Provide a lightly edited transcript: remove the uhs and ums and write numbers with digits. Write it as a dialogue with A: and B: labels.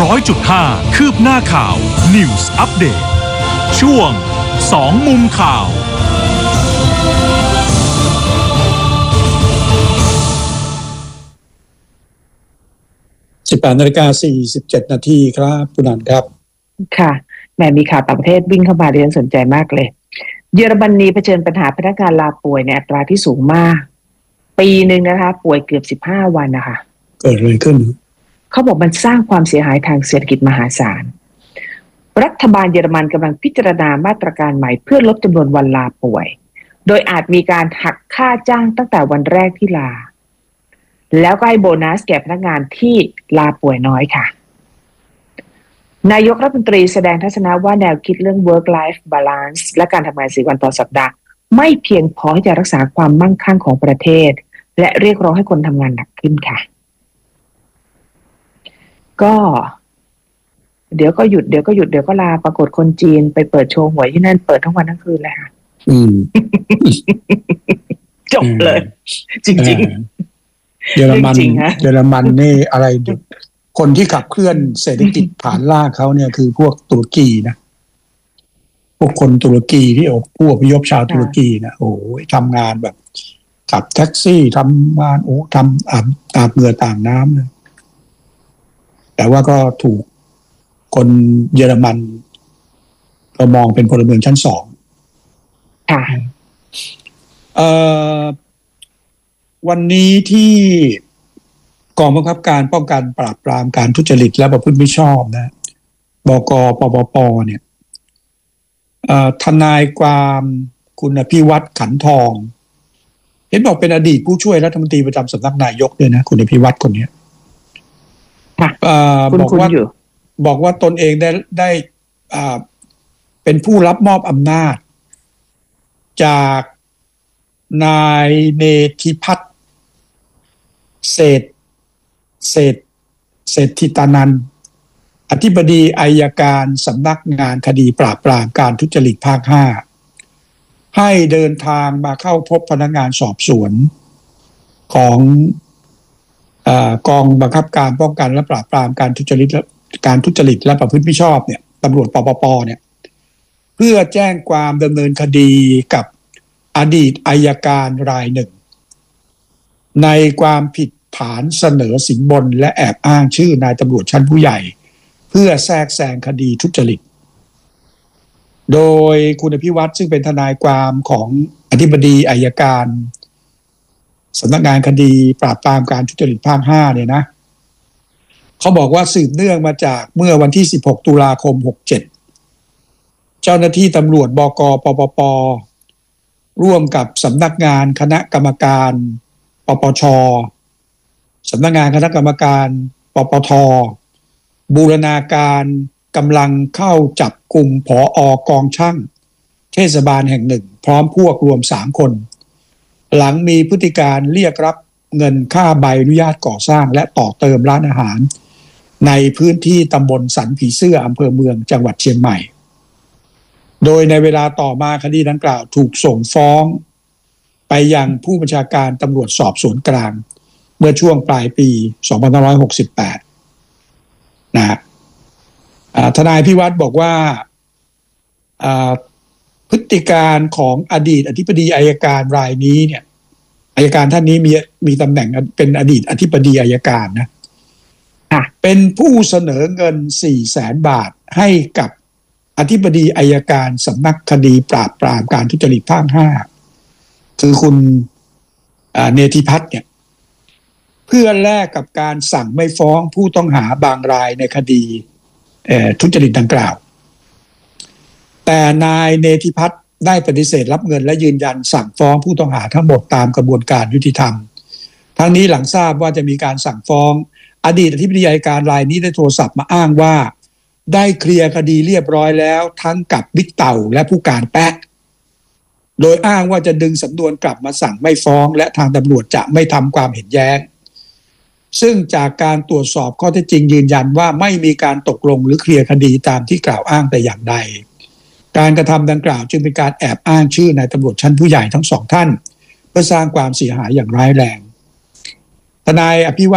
A: 100.5 คืบหน้าข่าว News Update ช่วง2มุมข่าว
B: 18:47 นาทีครับคุณนันครับ
C: ค่ะแม่มีข่าวต่างประเทศวิ่งเข้ามาเรียนสนใจมากเลยเยอรมนีเผชิญปัญหาพนักงานลาป่วยในอัตราที่สูงมากปีหนึ่งนะคะป่วยเกือบ15 วันนะคะ
B: เกิดอะไรขึ้น
C: เขาบอกมันสร้างความเสียหายทางเศรษฐกิจมหาศาลรัฐบาลเยอรมันกำลังพิจารณามาตรการใหม่เพื่อลดจำนวนวันลาป่วยโดยอาจมีการหักค่าจ้างตั้งแต่วันแรกที่ลาแล้วก็ให้โบนัสแก่พนักงานที่ลาป่วยน้อยค่ะนายกรัฐมนตรีแสดงทัศนะว่าแนวคิดเรื่อง work life balance และการทำงาน4 วันต่อสัปดาห์ไม่เพียงพอที่จะรักษาความมั่งคั่งของประเทศและเรียกร้องให้คนทำงานหนักขึ้นค่ะก็เดี๋ยวก็หยุดเดี๋ยวก็หยุดเดี๋ยวก็ลาปรากฏคนจีนไปเปิดโชว์หวยที่นั่นเปิดทั้งวันทั้งคืนเลยค่ะจบเลยจริงๆ
B: เยอรมันนี่อะไรคนที่ขับเคลื่อนเศรษฐกิจฐานรากเขาเนี่ยคือพวกตุรกีนะพวกคนตุรกีที่ผู้อพยพชาวตุรกีนะโอ้ยทำงานแบบขับแท็กซี่ทำงานทำอาบเหงื่อต่างน้ำเลยแต่ว่าก็ถูกคนเยอรมันก็มองเป็นพลเมืองชั้น2
C: ค่ะ
B: วันนี้ที่กองบังคับการป้องกันปราบปรามการทุจริตและประพฤติมิชอบนะบก.ปปป.เนี่ยทนายความคุณอภิวัตรขันทองเห็นบอกเป็นอดีตผู้ช่วยรัฐมนตรีประจำสำนักนายกด้วยนะคุณอภิวัตรคนนี้บอกว่าตนเองได้เป็นผู้รับมอบอำนาจจากนายเนธิพัฒน์เศรษฐิตานันท์อธิบดีอัยการสำนักงานคดีปราบปรามการทุจริตภาค 5ให้เดินทางมาเข้าพบพนักงานสอบสวนของกองบังคับการป้องกันและปราบปรามการทุจริตและประพฤติมิชอบเนี่ยตำรวจปปปเนี่ยเพื่อแจ้งความดำเนินคดีกับอดีตอัยการรายหนึ่งในความผิดฐานเสนอสินบนและแอบอ้างชื่อนายตำรวจชั้นผู้ใหญ่เพื่อแทรกแซงคดีทุจริตโดยคุณอภิวัตรซึ่งเป็นทนายความของอธิบดีอัยการสำนักงานคดีปราบปรามการทุจริตภาค 5เนี่ยนะเขาบอกว่าสืบเนื่องมาจากเมื่อวันที่16 ตุลาคม 67เจ้าหน้าที่ตำรวจบก.ปปป.ร่วมกับสำนักงานคณะกรรมการปปช.สำนักงานคณะกรรมการปปท.บูรณาการกำลังเข้าจับกลุ่มผอกองช่างเทศบาลแห่งหนึ่งพร้อมพวกรวม3 คนหลังมีพฤติการเรียกรับเงินค่าใบอนุญาตก่อสร้างและต่อเติมร้านอาหารในพื้นที่ตำบลสันผีเสื้ออำเภอเมืองจังหวัดเชียงใหม่โดยในเวลาต่อมาคดีดังกล่าวถูกส่งฟ้องไปยังผู้บัญชาการตำรวจสอบสวนกลางเมื่อช่วงปลายปี 2568 นะทนายพิวัตรบอกว่าพฤติการของอดีตอธิบดีอัยการรายนี้เนี่ยอัยการท่านนี้มีตำแหน่งเป็นอดีตอธิบดีอัยการนะเป็นผู้เสนอเงิน 400,000 บาทให้กับอธิบดีอัยการสำนักคดีปราบปรามการทุจริตภาค 5คือคุณเนธิพัฒน์เนี่ยเพื่อแลกกับการสั่งไม่ฟ้องผู้ต้องหาบางรายในคดีทุจริตดังกล่าวแต่นายเนธิพัฒน์ได้ปฏิเสธรับเงินและยืนยันสั่งฟ้องผู้ต้องหาทั้งหมดตามกระบวนการยุติธรรมทั้งนี้หลังทราบว่าจะมีการสั่งฟ้องอดีตอธิบดีอัยการรายนี้ได้โทรศัพท์มาอ้างว่าได้เคลียร์คดีเรียบร้อยแล้วทั้งกับบิ๊กเต่าและผู้การแป๊ะโดยอ้างว่าจะดึงสำนวนกลับมาสั่งไม่ฟ้องและทางตำรวจจะไม่ทำความเห็นแย้งซึ่งจากการตรวจสอบข้อเท็จจริงยืนยันว่าไม่มีการตกลงหรือเคลียร์คดีตามที่กล่าวอ้างแต่อย่างใดการกระทำดังกล่าวจึงเป็นการแอบอ้างชื่อนายตำรวจชั้นผู้ใหญ่ทั้ง2 ท่านเพื่อสร้างความเสียหายอย่างร้ายแรงทนายอภิวัตร